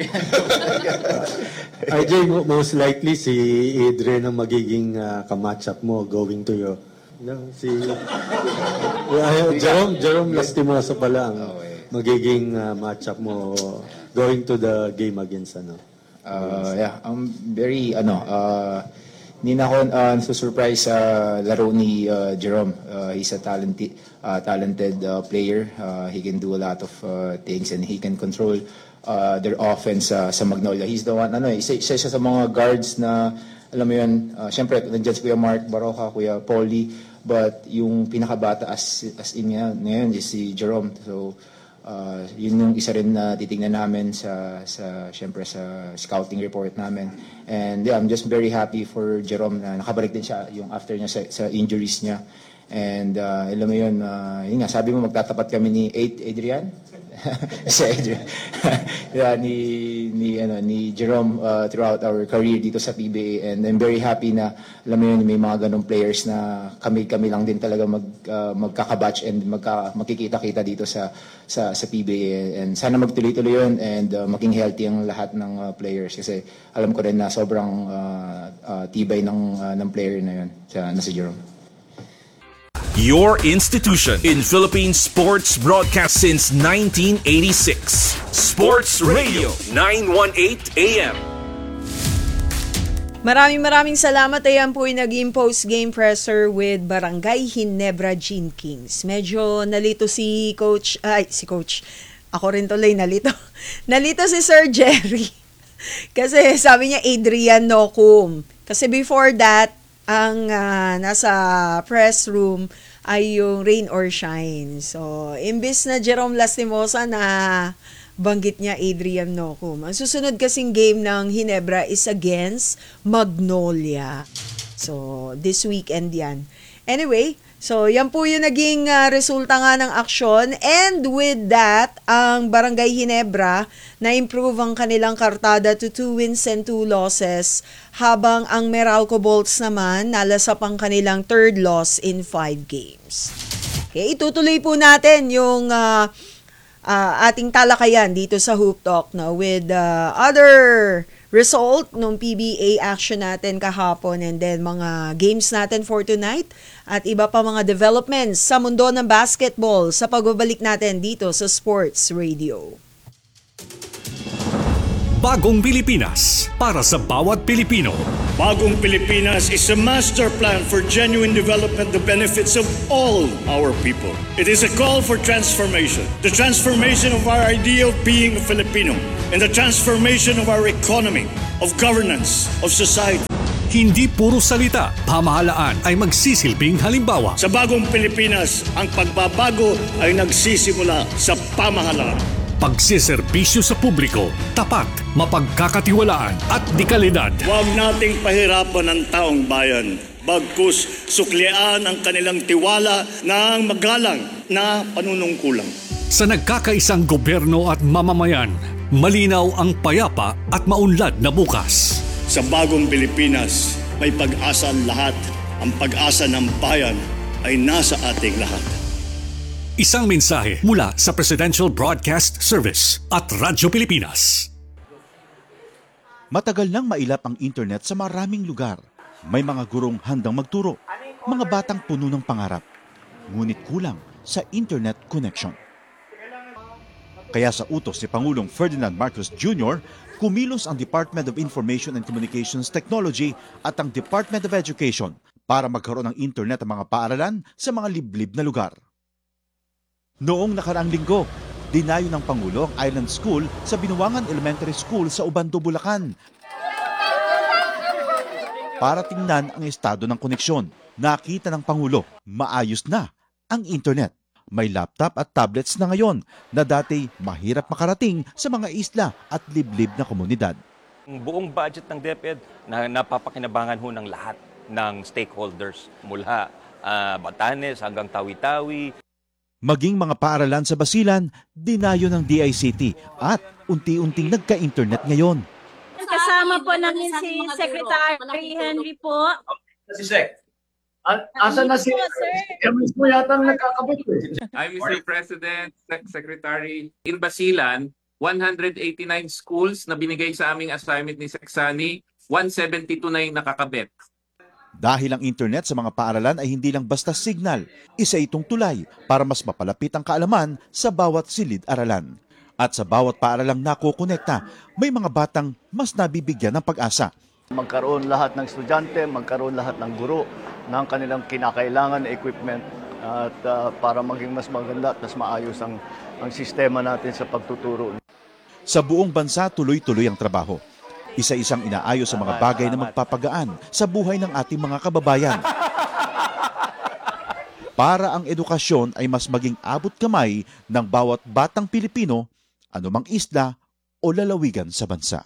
S19: R J, most likely si Adrian ang magiging uh, ka-matchup mo going to your no, si uh, Jerome, Jerome Lastimosa pala ang magiging uh, matchup mo going to the game against ano.
S18: Uh, yeah, I'm very ano uh, hindi na ako uh, surprise sa uh, laro ni uh, Jerome. Uh, he's a talented uh, talented uh, player. Uh, he can do a lot of uh, things and he can control uh, their offense uh, sa Magnolia. He's the one ano, isa, isa siya sa mga guards na alam mo yun, uh, syempre nandiyan si Kuya Mark Baroka, Kuya Paulie, but yung pinakabata as as in ngayon, ngayon is si Jerome. So uh, yun yung isa rin na titingnan namin sa sa syempre sa scouting report namin. And yeah, I'm just very happy for Jerome na nakabalik din siya yung after niya sa, sa injuries niya. And uh, alam mo yun, uh, yun nga, sabi mo magtatapat kami ni eight Adrian? si Adrian. yeah, ni, ni, ano, ni Jerome uh, throughout our career dito sa P B A. And I'm very happy na, alam mo yun, may mga ganong players na kami-kami lang din talaga mag, uh, magkakabatch and magka, makikita-kita dito sa, sa, sa P B A. And sana magtuloy-tuloy yun and uh, maging healthy ang lahat ng uh, players. Kasi alam ko rin na sobrang uh, uh, tibay ng, uh, ng player na yun, sa, na si Jerome.
S3: Your institution in Philippine sports broadcast since nineteen eighty-six. Sports Radio nine eighteen A M.
S1: Maraming maraming salamat. Ayan po yung naging post-game presser with Barangay Ginebra Gene Kings. Medyo nalito si Coach, ay si Coach, ako rin tuloy nalito. Nalito si Sir Jerry. Kasi sabi niya Adrian Nocum. Kasi before that, ang uh, nasa press room ay yung rain or shine. So, imbis na Jerome Lastimosa na banggit niya Adrian Nocum. Ang susunod kasing game ng Ginebra is against Magnolia. So, this weekend yan. Anyway, so yan po yung naging uh, resulta nga ng aksyon. And with that, ang Barangay Ginebra na-improve ang kanilang kartada to two wins and two losses, habang ang Meralco Bolts naman nalasap ang kanilang third loss in five games. Okay, itutuloy po natin yung uh, uh, ating talakayan dito sa Hoop Talk no, with uh, other result nung P B A action natin kahapon and then mga games natin for tonight at iba pa mga developments sa mundo ng basketball sa pagbabalik natin dito sa Sports Radio.
S8: Bagong Pilipinas para sa bawat Pilipino.
S20: Bagong Pilipinas is a master plan for genuine development, the benefits of all our people. It is a call for transformation. The transformation of our idea of being a Filipino and the transformation of our economy, of governance, of society.
S8: Hindi puro salita, pamahalaan ay magsisilbing halimbawa.
S20: Sa Bagong Pilipinas, ang pagbabago ay nagsisimula sa pamahalaan.
S8: Pagsiservisyo sa publiko, tapat, mapagkakatiwalaan at dekalidad.
S20: Huwag nating pahirapan ang taong bayan. Bagkus suklian ang kanilang tiwala ng magalang na panunungkulan.
S8: Sa nagkakaisang gobyerno at mamamayan, malinaw ang payapa at maunlad na bukas.
S20: Sa Bagong Pilipinas, may pag-asa ang lahat. Ang pag-asa ng bayan ay nasa ating lahat.
S8: Isang mensahe mula sa Presidential Broadcast Service at Radyo Pilipinas.
S21: Matagal nang mailap ang internet sa maraming lugar. May mga gurong handang magturo, mga batang puno ng pangarap. Ngunit kulang sa internet connection. Kaya sa utos ni Pangulong Ferdinand Marcos Junior, kumilos ang Department of Information and Communications Technology at ang Department of Education para magkaroon ng internet ang mga paaralan sa mga liblib na lugar. Noong nakaraang linggo, dinayo ng Pangulo ang Island School sa Binuangan Elementary School sa Ubando, Bulacan. Para tingnan ang estado ng koneksyon, nakita ng Pangulo, maayos na ang internet. May laptop at tablets na ngayon na dati mahirap makarating sa mga isla at liblib na komunidad.
S22: Ang buong budget ng DepEd na napapakinabangan ho ng lahat ng stakeholders mula uh, Batanes hanggang Tawi-Tawi.
S21: Maging mga paaralan sa Basilan, dinayo ng D I C T at unti-unting nagka-internet ngayon.
S23: Kasama po namin si Secretary Henry po.
S24: Si Sec. Asan na si Hermes mo yata ang nagkakabit eh.
S25: I'm Mister President, Secretary. In Basilan, one hundred eighty-nine schools na binigay sa aming assignment ni Seksani, one seventy-two na yung nakakabit.
S21: Dahil ang internet sa mga paaralan ay hindi lang basta signal, isa itong tulay para mas mapalapit ang kaalaman sa bawat silid-aralan. At sa bawat paaralang nakokonekta, may mga batang mas nabibigyan ng pag-asa.
S26: Magkaroon lahat ng estudyante, magkaroon lahat ng guro ng kanilang kinakailangan na equipment at uh, para maging mas maganda at mas maayos ang, ang sistema natin sa pagtuturo.
S21: Sa buong bansa, tuloy-tuloy ang trabaho. Isa-isang inaayos sa mga bagay na magpapagaan sa buhay ng ating mga kababayan. Para ang edukasyon ay mas maging abot kamay ng bawat batang Pilipino, anumang isla o lalawigan sa bansa.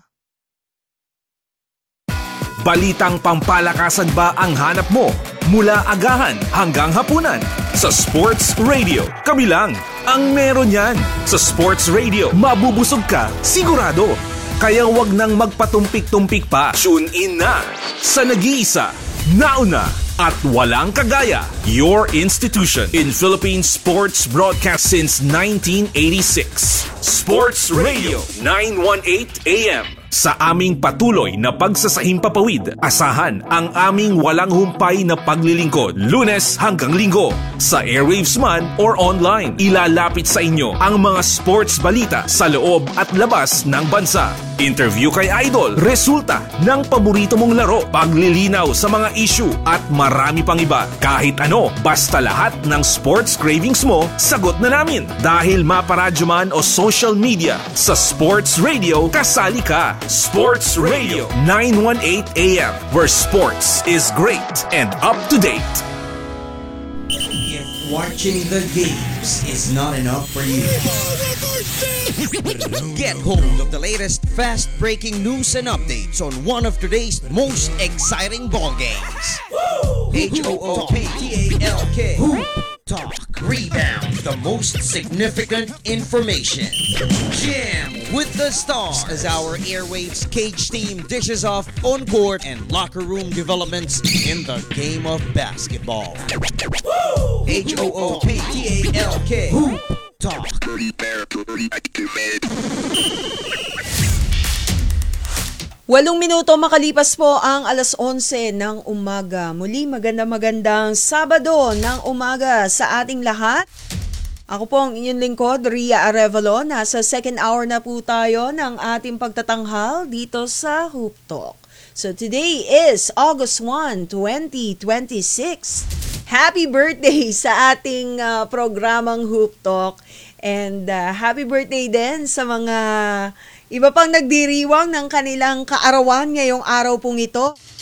S3: Balitang pampalakasan ba ang hanap mo? Mula agahan hanggang hapunan. Sa Sports Radio, kami lang ang meron yan. Sa Sports Radio, mabubusog ka, sigurado. Kaya wag nang magpatumpik-tumpik pa. Tune in na sa nag-iisa, nauna at walang kagaya. Your institution in Philippine sports broadcast since nineteen eighty-six. Sports Radio nine eighteen A M. Sa aming patuloy na pagsasahimpapawid, asahan ang aming walang humpay na paglilingkod, Lunes hanggang Linggo. Sa airwaves man or online, ilalapit sa inyo ang mga sports balita sa loob at labas ng bansa. Interview kay Idol, resulta ng paborito mong laro, paglilinaw sa mga issue at marami pang iba. Kahit ano, basta lahat ng sports cravings mo, sagot na namin. Dahil maparadyo man o social media, sa Sports Radio, kasali ka. Sports Radio nine eighteen A M, where sports is great and up to date.
S2: If watching the games is not enough for you, get hold of the latest fast-breaking news and updates on one of today's most exciting ball games. H O O P T A L K. Talk. Rebound. The most significant information. Jam with the stars as our airwaves cage team dishes off on court and locker room developments in the game of basketball. H O O P T A L K. Talk.
S1: Walong minuto makalipas po ang alas onse ng umaga. Muli maganda-magandang Sabado ng umaga sa ating lahat. Ako po ang inyong lingkod, Ria Arevalo. Nasa second hour na po tayo ng ating pagtatanghal dito sa Hoop Talk. So today is August first, twenty twenty-six. Happy birthday sa ating uh, programang Hoop Talk. And uh, happy birthday din sa mga iba pang nagdiriwang ng kanilang kaarawan ngayong araw pong ito.